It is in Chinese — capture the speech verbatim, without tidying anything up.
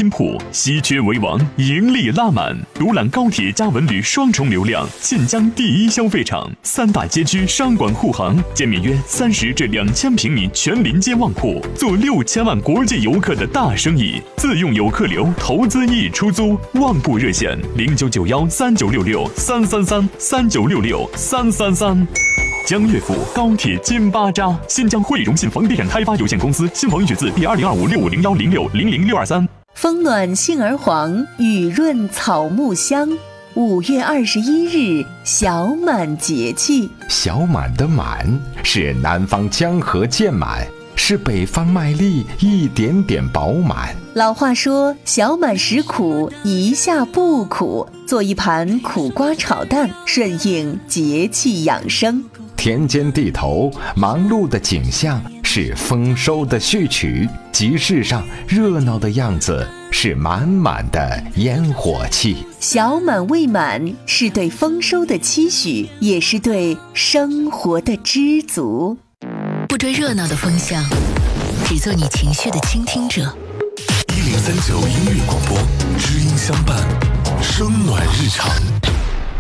金铺，稀缺为王，盈利拉满。独揽高铁加文旅双重流量，晋江第一消费场，三大街区商管护航，建面约三十至两千平米全临街旺铺，做六千万国际游客的大生意。自用游客流，投资易出租。旺铺热线零九九幺三九六六三三三三九六六三三三。江悦府高铁金巴扎，新疆汇荣信房地产开发有限公司，新房预取自第二零二五六五零幺零六零零六二三。 风暖杏儿黄，雨润草木香。五月二十一日，小满节气。 小满的满是南方江河渐满，是北方麦粒一点点饱满。 老话说，小满时苦，一下不苦。做一盘苦瓜炒蛋，顺应节气养生。 田间地头忙碌的景象是丰收的序曲，集市上热闹的样子是满满的烟火气。 小满未满是对丰收的期许，也是对生活的知足。 不追热闹的风向，只做你情绪的倾听者。 一零三九音乐广播，知音相伴，生暖日常。